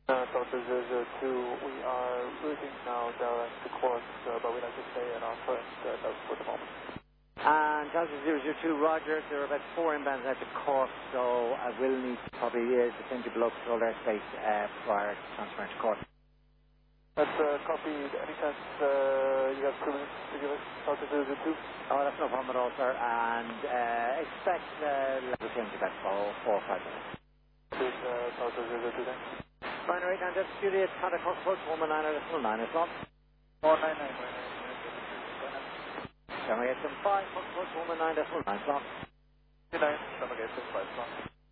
Delta 002, we are routing now direct to course, but we'd like to stay in our current Delta for the moment. And Delta 002, Roger, there are about 4 inbounds out to Cork, so I will need to probably descend you below control airspace prior to transferring to Cork. That's copied. Any chance you have 2 minutes to give us Delta 002? Oh, that's no problem at all, sir, and expect level change about 4 or 5 minutes. Please, Delta 002 then. Binary, and that's Juliet, contact Cork approach 119.9, it's on. 499. Shamrock 875, Cork approach 119.9, it's on. 29, Shamrock 875, slot.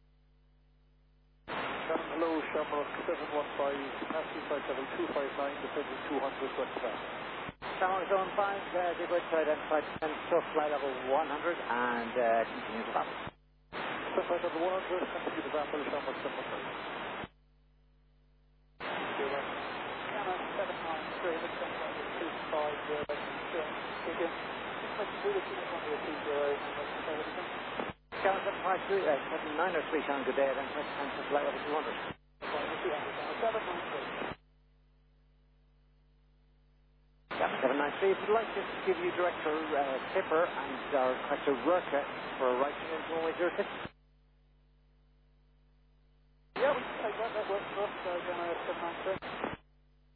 Hello, Shamrock 715, capacity flight level 259, descending 200 west of Shamrock Zone 5, dig right side and flight 10, so flight level 100, and continue to battle. So flight level 100, continue to battle, Shamrock 715. Shamrock 793, Shamrock, good day, then flight flight level 200. Shamrock 793, if you'd like to give you Director Tipper and our Director Rurka for a right into 106. Yeah, we can take that, that works for us, Gemma 793.